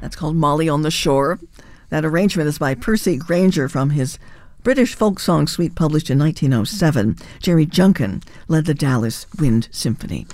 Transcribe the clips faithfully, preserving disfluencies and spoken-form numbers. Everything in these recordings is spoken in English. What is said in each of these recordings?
That's called Molly on the Shore. That arrangement is by Percy Granger from his British folk song suite published in nineteen oh seven. Jerry Junkin led the Dallas Wind Symphony.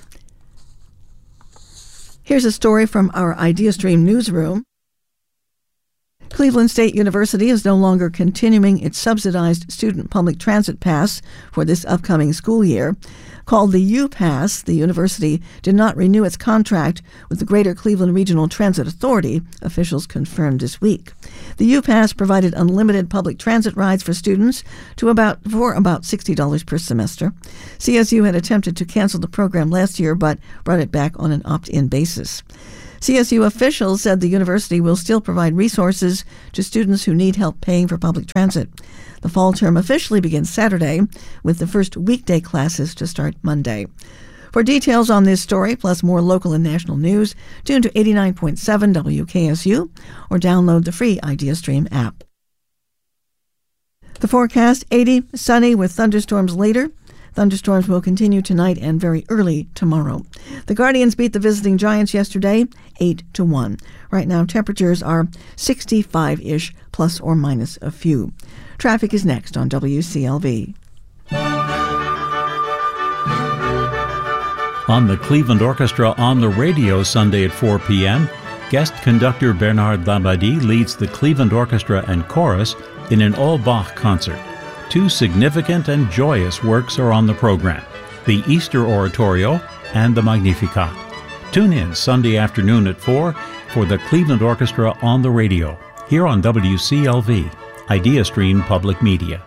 Here's a story from our IdeaStream newsroom. Cleveland State University is no longer continuing its subsidized student public transit pass for this upcoming school year. Called the U-Pass, the university did not renew its contract with the Greater Cleveland Regional Transit Authority, officials confirmed this week. The U-Pass provided unlimited public transit rides for students to about for about sixty dollars per semester. C S U had attempted to cancel the program last year, but brought it back on an opt-in basis. C S U officials said the university will still provide resources to students who need help paying for public transit. The fall term officially begins Saturday, with the first weekday classes to start Monday. For details on this story, plus more local and national news, tune to eighty-nine point seven W K S U or download the free IdeaStream app. The forecast, eighty, sunny with thunderstorms later. Thunderstorms will continue tonight and very early tomorrow. The Guardians beat the visiting Giants yesterday, eight to one. Right now, temperatures are sixty-five-ish, plus or minus a few. Traffic is next on W C L V. On the Cleveland Orchestra on the Radio Sunday at four p.m., guest conductor Bernard Labadie leads the Cleveland Orchestra and Chorus in an all-Bach concert. Two significant and joyous works are on the program, the Easter Oratorio and the Magnificat. Tune in Sunday afternoon at four for the Cleveland Orchestra on the Radio, here on W C L V, IdeaStream Public Media.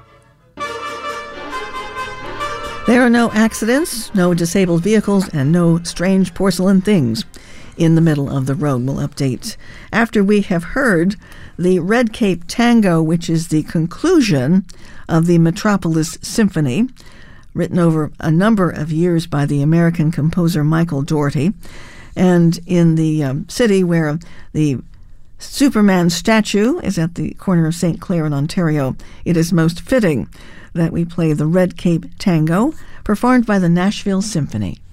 There are no accidents, no disabled vehicles, and no strange porcelain things in the middle of the road. We'll update after we have heard the Red Cape Tango, which is the conclusion of the Metropolis Symphony, written over a number of years by the American composer Michael Dougherty. And in the um, city where the Superman statue is at the corner of Saint Clair in Ontario, it is most fitting that we play the Red Cape Tango, performed by the Nashville Symphony.